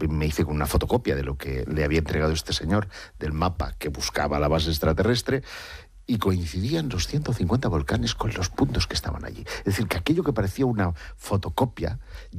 me hice con una fotocopia de lo que le había entregado este señor, del mapa que buscaba la base extraterrestre, y coincidían los 150 volcanes con los puntos que estaban allí. Es decir, que aquello que parecía una fotocopia